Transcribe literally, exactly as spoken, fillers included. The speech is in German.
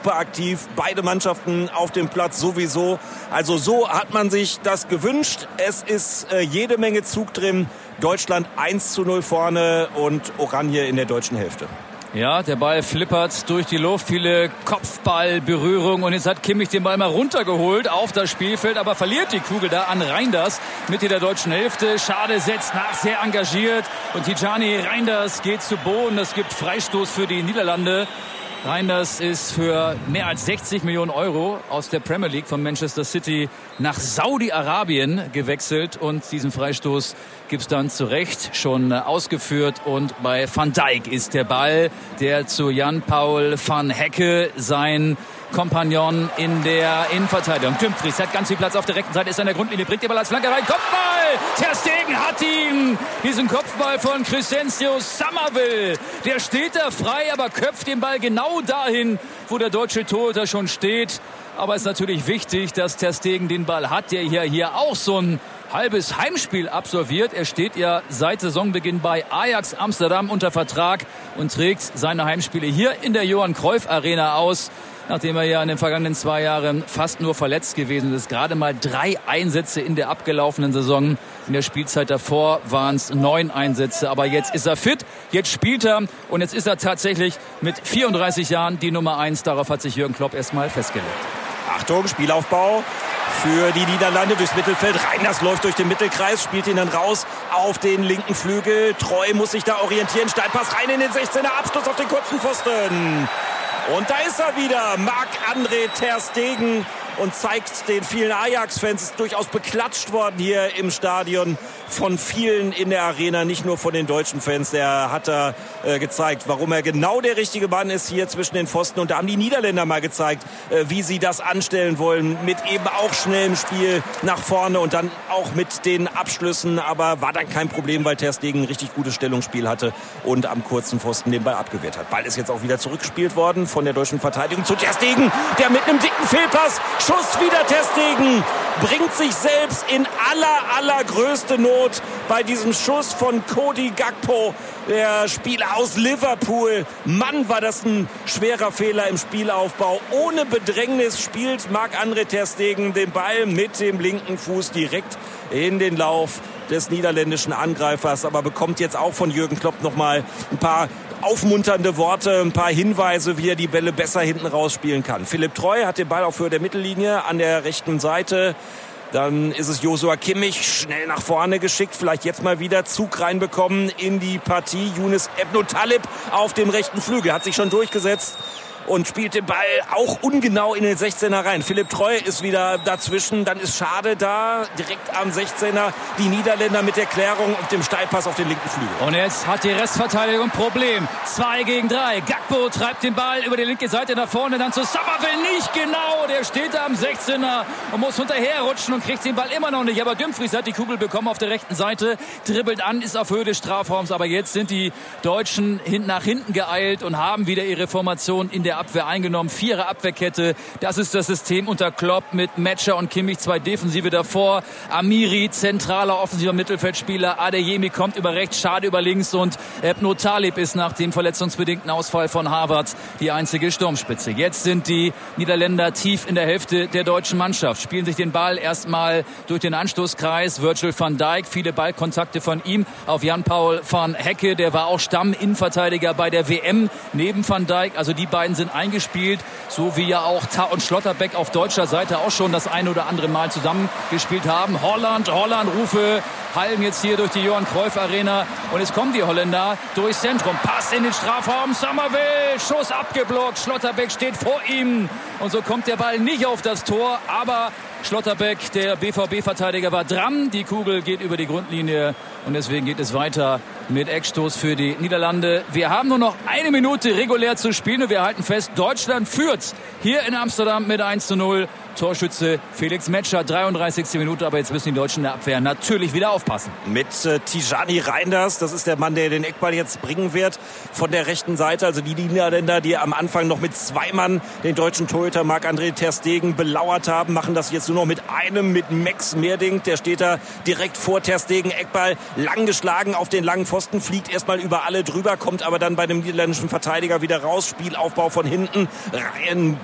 super aktiv. Beide Mannschaften auf dem Platz sowieso. Also so hat man sich das gewünscht. Es ist äh, jede Menge Zug drin. Deutschland eins zu null vorne und Oranje in der deutschen Hälfte. Ja, der Ball flippert durch die Luft, viele Kopfballberührungen und jetzt hat Kimmich den Ball mal runtergeholt auf das Spielfeld, aber verliert die Kugel da an Reinders, Mitte der deutschen Hälfte. Schade, setzt nach, sehr engagiert und Tijani Reinders geht zu Boden. Es gibt Freistoß für die Niederlande. Reinders ist für mehr als sechzig Millionen Euro aus der Premier League von Manchester City nach Saudi-Arabien gewechselt und diesen Freistoß gibt's dann zu Recht schon ausgeführt und bei Van Dijk ist der Ball, der zu Jan-Paul van Hecke, sein Kompagnon in der Innenverteidigung. Dumfries hat ganz viel Platz auf der rechten Seite, ist an der Grundlinie, bringt den Ball als Flanke rein, Kopfball! Ter Stegen hat ihn! Diesen Kopfball von Crescencio Somerville. Der steht da frei, aber köpft den Ball genau dahin, wo der deutsche Torhüter schon steht. Aber es ist natürlich wichtig, dass Ter Stegen den Ball hat, der hier, hier auch so ein halbes Heimspiel absolviert. Er steht ja seit Saisonbeginn bei Ajax Amsterdam unter Vertrag und trägt seine Heimspiele hier in der Johann Cruyff Arena aus, nachdem er ja in den vergangenen zwei Jahren fast nur verletzt gewesen ist. Gerade mal drei Einsätze in der abgelaufenen Saison. In der Spielzeit davor waren es neun Einsätze. Aber jetzt ist er fit, jetzt spielt er und jetzt ist er tatsächlich mit vierunddreißig Jahren die Nummer eins. Darauf hat sich Jürgen Klopp erstmal festgelegt. Achtung, Spielaufbau für die Niederlande durchs Mittelfeld. Reinders läuft durch den Mittelkreis, spielt ihn dann raus auf den linken Flügel. Treu muss sich da orientieren. Steilpass rein in den sechzehner, Abschluss auf den kurzen Pfosten. Und da ist er wieder, Marc-André Ter Stegen, und zeigt den vielen Ajax-Fans, ist durchaus beklatscht worden hier im Stadion von vielen in der Arena, nicht nur von den deutschen Fans. Der hat da äh, gezeigt, warum er genau der richtige Mann ist hier zwischen den Pfosten. Und da haben die Niederländer mal gezeigt, äh, wie sie das anstellen wollen, mit eben auch schnellem Spiel nach vorne und dann auch mit den Abschlüssen. Aber war dann kein Problem, weil Ter Stegen ein richtig gutes Stellungsspiel hatte und am kurzen Pfosten den Ball abgewehrt hat. Ball ist jetzt auch wieder zurückgespielt worden von der deutschen Verteidigung zu Ter Stegen, der mit einem dicken Fehlpass, Schuss wieder Ter Stegen, bringt sich selbst in aller, allergrößte Not bei diesem Schuss von Cody Gakpo, der Spieler aus Liverpool. Mann, war das ein schwerer Fehler im Spielaufbau. Ohne Bedrängnis spielt Marc-André Ter Stegen den Ball mit dem linken Fuß direkt in den Lauf des niederländischen Angreifers, aber bekommt jetzt auch von Jürgen Klopp nochmal ein paar aufmunternde Worte, ein paar Hinweise, wie er die Bälle besser hinten rausspielen kann. Philipp Treu hat den Ball auf Höhe der Mittellinie an der rechten Seite. Dann ist es Joshua Kimmich, schnell nach vorne geschickt, vielleicht jetzt mal wieder Zug reinbekommen in die Partie. Younes Ebnou Talib auf dem rechten Flügel, hat sich schon durchgesetzt und spielt den Ball auch ungenau in den sechzehner rein. Philipp Treu ist wieder dazwischen, dann ist Schade da, direkt am sechzehner. Die Niederländer mit der Klärung und dem Steilpass auf den linken Flügel. Und jetzt hat die Restverteidigung Problem. Zwei gegen drei. Gakpo treibt den Ball über die linke Seite nach vorne, dann zu Somerville, nicht genau. Der steht da am sechzehner und muss hinterherrutschen und kriegt den Ball immer noch nicht. Aber Dumfries hat die Kugel bekommen auf der rechten Seite, dribbelt an, ist auf Höhe des Strafraums. Aber jetzt sind die Deutschen nach hinten geeilt und haben wieder ihre Formation in der Abwehr eingenommen. Vierer Abwehrkette. Das ist das System unter Klopp mit Metscher und Kimmich. Zwei Defensive davor. Amiri, zentraler offensiver Mittelfeldspieler. Adeyemi kommt über rechts, Schade über links und Ebnou Talib ist nach dem verletzungsbedingten Ausfall von Havertz die einzige Sturmspitze. Jetzt sind die Niederländer tief in der Hälfte der deutschen Mannschaft. Spielen sich den Ball erstmal durch den Anstoßkreis. Virgil van Dijk, viele Ballkontakte von ihm auf Jan-Paul van Hecke. Der war auch Stamm-Innenverteidiger bei der W M neben Van Dijk. Also die beiden sind eingespielt, so wie ja auch Tah und Schlotterbeck auf deutscher Seite auch schon das eine oder andere Mal zusammengespielt haben. Holland, Holland, Rufe hallen jetzt hier durch die Johann Cruyff Arena und jetzt kommen die Holländer durchs Zentrum. Pass in den Strafraum, Somerville, Schuss abgeblockt, Schlotterbeck steht vor ihm und so kommt der Ball nicht auf das Tor, aber Schlotterbeck, der B V B-Verteidiger, war dran. Die Kugel geht über die Grundlinie und deswegen geht es weiter mit Eckstoß für die Niederlande. Wir haben nur noch eine Minute regulär zu spielen und wir halten fest, Deutschland führt hier in Amsterdam mit eins zu null. Torschütze Felix Metscher, dreiunddreißigste Minute, aber jetzt müssen die Deutschen in der Abwehr natürlich wieder aufpassen. Mit äh, Tijani Reinders, das ist der Mann, der den Eckball jetzt bringen wird von der rechten Seite. Also die Niederländer, die am Anfang noch mit zwei Mann den deutschen Torhüter Marc-André Ter Stegen belauert haben, machen das jetzt nur noch mit einem, mit Max Meerdink. Der steht da direkt vor Ter Stegen. Eckball lang geschlagen auf den langen Pfosten, fliegt erstmal über alle drüber, kommt aber dann bei dem niederländischen Verteidiger wieder raus. Spielaufbau von hinten. Ryan